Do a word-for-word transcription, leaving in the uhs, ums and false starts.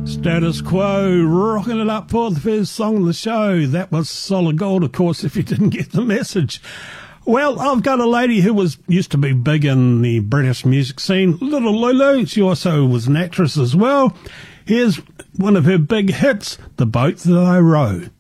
Status Quo, rocking it up for the first song of the show. That was Solid Gold, of course, if you didn't get the message. Well, I've got a lady who was used to be big in the British music scene, Little Lulu. She also was an actress as well. Here's one of her big hits, The Boat That I Rowed.